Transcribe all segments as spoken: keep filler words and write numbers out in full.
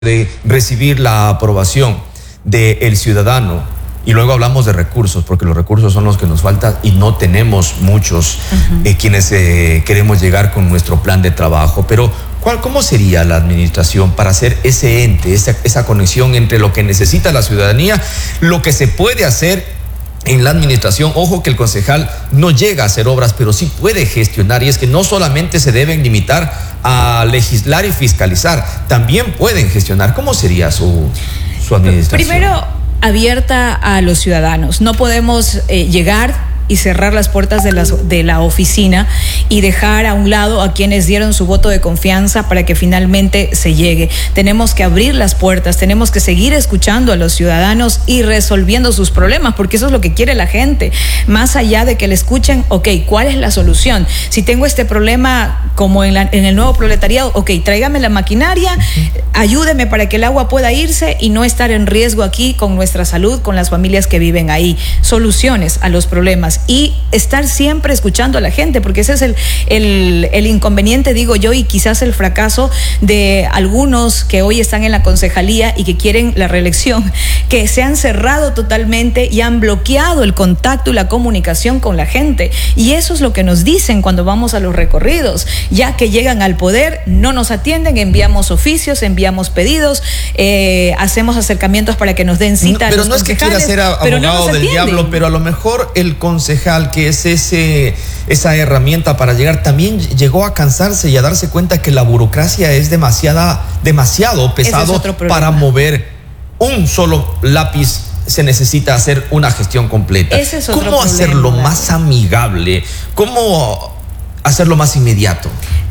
de recibir la aprobación del ciudadano, y luego hablamos de recursos, porque los recursos son los que nos faltan y no tenemos muchos uh-huh. eh, quienes eh, queremos llegar con nuestro plan de trabajo. Pero ¿cuál, cómo sería la administración para hacer ese ente, esa, esa conexión entre lo que necesita la ciudadanía, lo que se puede hacer en la administración? Ojo que el concejal no llega a hacer obras, pero sí puede gestionar, y es que no solamente se deben limitar a legislar y fiscalizar, también pueden gestionar. ¿Cómo sería su, su administración? Primero, abierta a los ciudadanos. No podemos eh, llegar y cerrar las puertas de, las, de la oficina y dejar a un lado a quienes dieron su voto de confianza para que finalmente se llegue. Tenemos que abrir las puertas, tenemos que seguir escuchando a los ciudadanos y resolviendo sus problemas, porque eso es lo que quiere la gente. Más allá de que le escuchen, ok, ¿cuál es la solución? Si tengo este problema como en, la, en el nuevo proletariado, ok, tráigame la maquinaria, ayúdeme para que el agua pueda irse y no estar en riesgo aquí con nuestra salud, con las familias que viven ahí. Soluciones a los problemas. Y estar siempre escuchando a la gente, porque ese es el, el, el inconveniente, digo yo, y quizás el fracaso de algunos que hoy están en la concejalía y que quieren la reelección, que se han cerrado totalmente y han bloqueado el contacto y la comunicación con la gente. Y eso es lo que nos dicen cuando vamos a los recorridos. Ya que llegan al poder, no nos atienden, enviamos oficios, enviamos pedidos, eh, hacemos acercamientos para que nos den cita. No, pero no es que quiera ser abogado no del diablo, pero a lo mejor el concejal, que es ese, esa herramienta para llegar, también llegó a cansarse y a darse cuenta que la burocracia es demasiada, demasiado pesado es para mover un solo lápiz. Se necesita hacer una gestión completa. Ese es otro ¿Cómo problema, hacerlo ¿verdad? más amigable? ¿Cómo hacerlo más inmediato?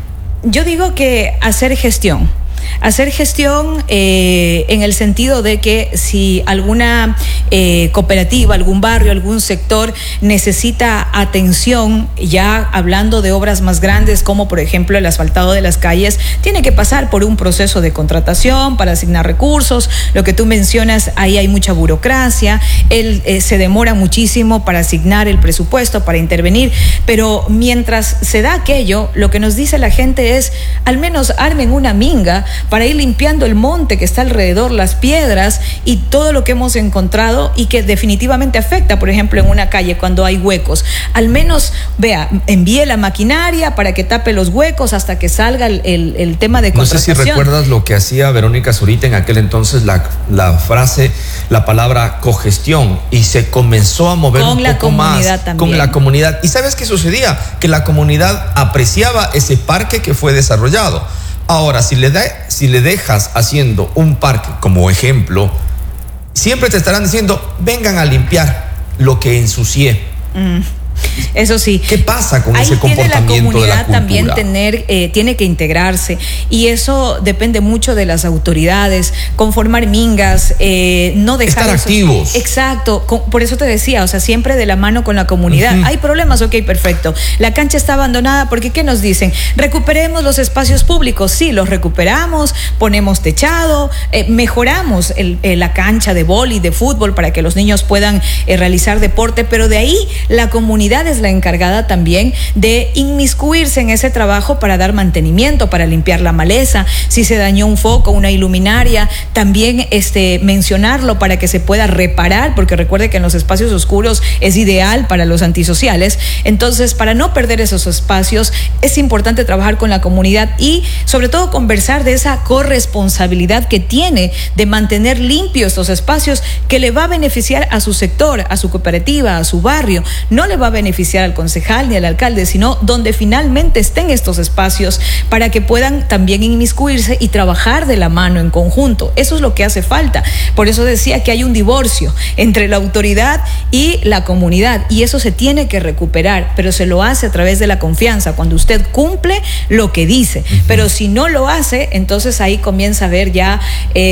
Yo digo que hacer gestión. Hacer gestión eh, en el sentido de que si alguna eh, cooperativa, algún barrio, algún sector necesita atención, ya hablando de obras más grandes como por ejemplo el asfaltado de las calles, tiene que pasar por un proceso de contratación para asignar recursos. Lo que tú mencionas, ahí hay mucha burocracia, él eh, se demora muchísimo para asignar el presupuesto, para intervenir, pero mientras se da aquello, lo que nos dice la gente es, al menos armen una minga para ir limpiando el monte que está alrededor, las piedras y todo lo que hemos encontrado y que definitivamente afecta, por ejemplo, en una calle cuando hay huecos. Al menos, vea, envíe la maquinaria para que tape los huecos hasta que salga el, el, el tema de contratación. No sé si recuerdas lo que hacía Verónica Zurita en aquel entonces, la, la frase, la palabra cogestión, y se comenzó a mover con un la poco más también. con la comunidad. ¿Y sabes qué sucedía? Que la comunidad apreciaba ese parque que fue desarrollado. Ahora, si le, da, si le dejas haciendo un parque como ejemplo, siempre te estarán diciendo, vengan a limpiar lo que ensucié. Mm. Eso sí. ¿Qué pasa con ahí ese comportamiento tiene la comunidad de la cultura? También tener, eh, tiene que integrarse, y eso depende mucho de las autoridades, conformar mingas, eh, no dejar estar esos, activos. Exacto, con, por eso te decía, o sea, siempre de la mano con la comunidad. Uh-huh. Hay problemas, ok, perfecto. La cancha está abandonada, porque ¿qué nos dicen? Recuperemos los espacios públicos. Sí, los recuperamos, ponemos techado, eh, mejoramos el, eh, la cancha de vóley, de fútbol, para que los niños puedan eh, realizar deporte, pero de ahí la comunidad es la encargada también de inmiscuirse en ese trabajo para dar mantenimiento, para limpiar la maleza. Si se dañó un foco, una iluminaria, también este, mencionarlo para que se pueda reparar, porque recuerde que en los espacios oscuros es ideal para los antisociales. Entonces, para no perder esos espacios, es importante trabajar con la comunidad y sobre todo conversar de esa corresponsabilidad que tiene de mantener limpios estos espacios, que le va a beneficiar a su sector, a su cooperativa, a su barrio. No le va a beneficiar al concejal ni al alcalde, sino donde finalmente estén estos espacios para que puedan también inmiscuirse y trabajar de la mano en conjunto. Eso es lo que hace falta. Por eso decía que hay un divorcio entre la autoridad y la comunidad, y eso se tiene que recuperar, pero se lo hace a través de la confianza, cuando usted cumple lo que dice. Uh-huh. Pero si no lo hace, entonces ahí comienza a haber ya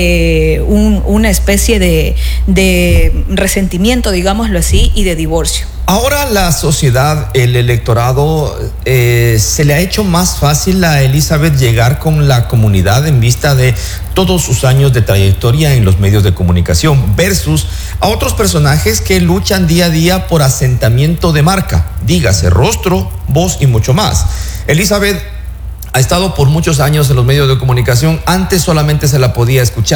eh, un, una especie de, de resentimiento, digámoslo así, y de divorcio. Ahora la sociedad, el electorado, eh, se le ha hecho más fácil a Elizabeth llegar con la comunidad en vista de todos sus años de trayectoria en los medios de comunicación versus a otros personajes que luchan día a día por asentamiento de marca, dígase rostro, voz y mucho más. Elizabeth ha estado por muchos años en los medios de comunicación. Antes solamente se la podía escuchar